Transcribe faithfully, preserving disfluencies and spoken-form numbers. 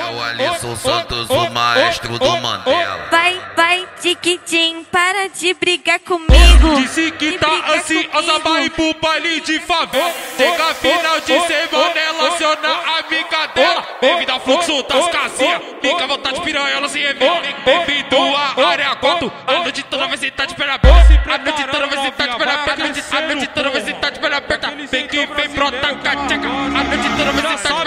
o Alisson Santos, o maestro do Mandela. Vai, vai, tiquitim, para de brigar comigo. Disse que tá ansiosa, vai pro baile de favela. Chega final de semana, ela aciona a amiga dela. Bem-vindo ao fluxo das casinhas, fica à vontade, piranha, se revela. Bem-vindo à área quatro, a noite toda vai sentar de perna aberta. A noite toda vai sentar de perna aberta. A noite toda vai sentar de perna aberta. Vem que vem brota cateca, a noite toda vai sentar de